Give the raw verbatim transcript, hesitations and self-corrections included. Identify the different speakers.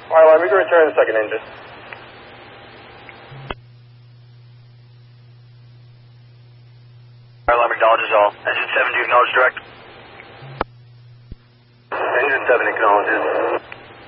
Speaker 1: Alright, we can return the second engine.
Speaker 2: Airline acknowledges all. Engine seven, do you acknowledge direct?
Speaker 1: Engine seven acknowledges.